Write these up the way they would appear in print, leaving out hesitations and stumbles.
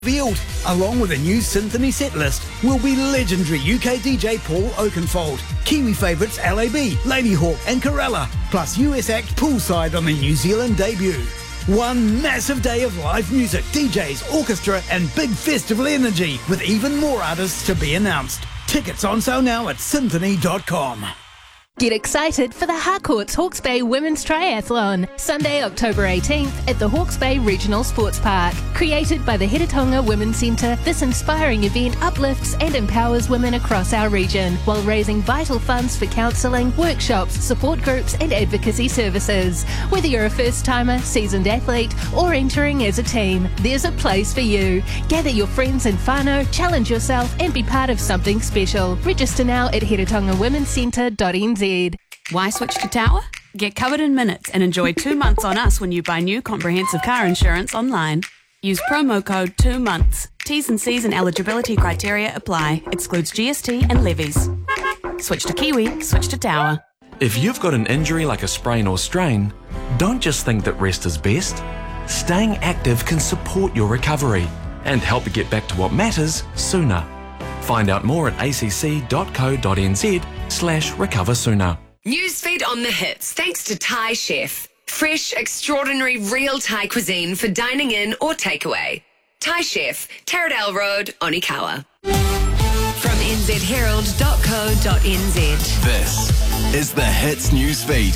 Revealed, along with a new Symphony set list, will be legendary UK DJ Paul Oakenfold, Kiwi favourites LAB, Ladyhawke and Corella, plus US act Poolside on the New Zealand debut. One massive day of live music, DJs, orchestra and big festival energy, with even more artists to be announced. Tickets on sale now at symphony.com. Get excited for the Harcourts Hawke's Bay Women's Triathlon, Sunday, October 18th at the Hawke's Bay Regional Sports Park. Created by the Heretaunga Women's Centre, this inspiring event uplifts and empowers women across our region while raising vital funds for counselling, workshops, support groups and advocacy services. Whether you're a first-timer, seasoned athlete or entering as a team, there's a place for you. Gather your friends and whānau, challenge yourself and be part of something special. Register now at heretaungawomencentre.nz. Why switch to Tower? Get covered in minutes and enjoy 2 months on us when you buy new comprehensive car insurance online. Use promo code 2 months. T's and C's and eligibility criteria apply. Excludes GST and levies. Switch to Kiwi, switch to Tower. If you've got an injury like a sprain or strain, don't just think that rest is best. Staying active can support your recovery and help you get back to what matters sooner. Find out more at acc.co.nz/recover sooner. Newsfeed on the hits, thanks to Thai Chef. Fresh, extraordinary, real Thai cuisine for dining in or takeaway. Thai Chef, Taradale Road, Onikawa. From nzherald.co.nz. This is the Hits Newsfeed.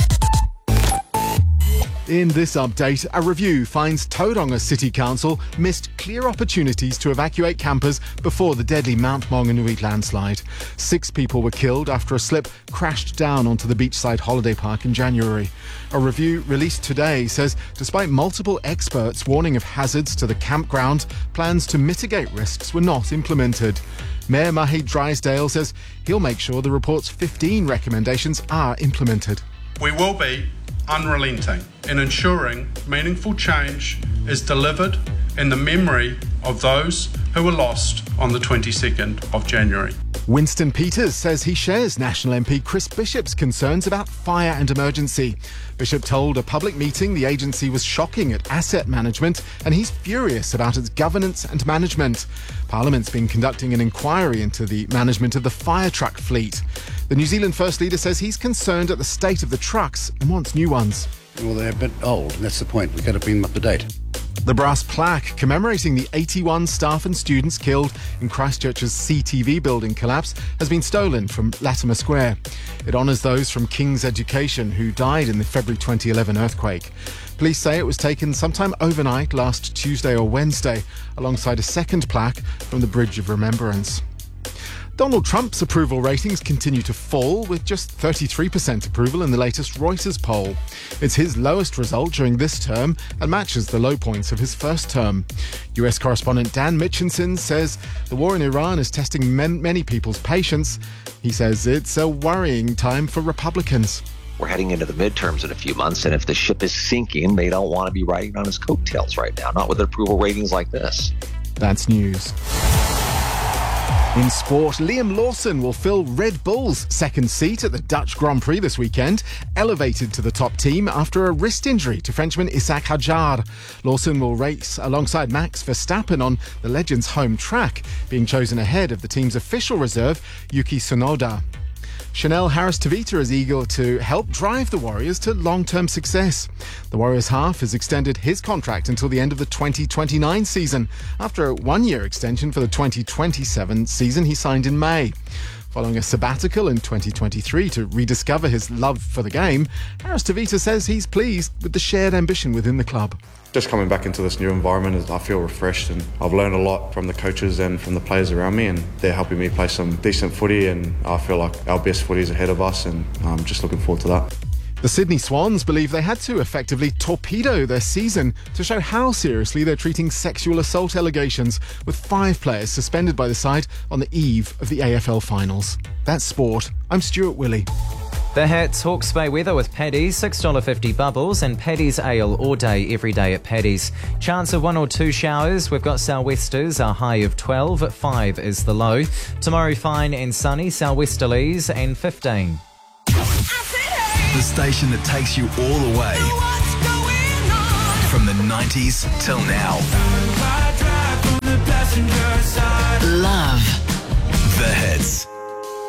In this update, a review finds Tauranga City Council missed clear opportunities to evacuate campers before the deadly Mount Maunganui landslide. 6 people were killed after a slip crashed down onto the beachside holiday park in January. A review released today says despite multiple experts warning of hazards to the campground, plans to mitigate risks were not implemented. Mayor Mahi Drysdale says he'll make sure the report's 15 recommendations are implemented. We will be unrelenting in ensuring meaningful change is delivered in the memory of those who were lost on the 22nd of January. Winston Peters says he shares National MP Chris Bishop's concerns about fire and emergency. Bishop told a public meeting the agency was shocking at asset management and he's furious about its governance and management. Parliament's been conducting an inquiry into the management of the fire truck fleet. The New Zealand First Leader says he's concerned at the state of the trucks and wants new ones. Well, they're a bit old, and that's the point. We've got to bring them up to date. The brass plaque commemorating the 81 staff and students killed in Christchurch's CTV building collapse has been stolen from Latimer Square. It honours those from King's Education who died in the February 2011 earthquake. Police say it was taken sometime overnight last Tuesday or Wednesday, alongside a second plaque from the Bridge of Remembrance. Donald Trump's approval ratings continue to fall, with just 33% approval in the latest Reuters poll. It's his lowest result during this term and matches the low points of his first term. US correspondent Dan Mitchinson says the war in Iran is testing many people's patience. He says it's a worrying time for Republicans. We're heading into the midterms in a few months, and if the ship is sinking, they don't want to be riding on his coattails right now, not with approval ratings like this. That's news. In sport, Liam Lawson will fill Red Bull's second seat at the Dutch Grand Prix this weekend, elevated to the top team after a wrist injury to Frenchman Isaac Hadjar. Lawson will race alongside Max Verstappen on the legend's home track, being chosen ahead of the team's official reserve, Yuki Tsunoda. Chanel Harris-Tavita is eager to help drive the Warriors to long-term success. The Warriors half has extended his contract until the end of the 2029 season. After a one-year extension for the 2027 season, he signed in May. Following a sabbatical in 2023 to rediscover his love for the game, Harris-Tavita says he's pleased with the shared ambition within the club. Just coming back into this new environment, I feel refreshed, and I've learned a lot from the coaches and from the players around me, and they're helping me play some decent footy, and I feel like our best footy is ahead of us, and I'm just looking forward to that. The Sydney Swans believe they had to effectively torpedo their season to show how seriously they're treating sexual assault allegations, with 5 players suspended by the side on the eve of the AFL finals. That's sport. I'm Stuart Willey. The Hits Hawke's Bay weather with Paddy's, $6.50 bubbles, and Paddy's Ale all day, every day at Paddy's. Chance of 1 or 2 showers. We've got sou'westers, a high of 12, 5 is the low. Tomorrow fine and sunny, sou'westerlies and 15. The station that takes you all the way. From the 90s till now.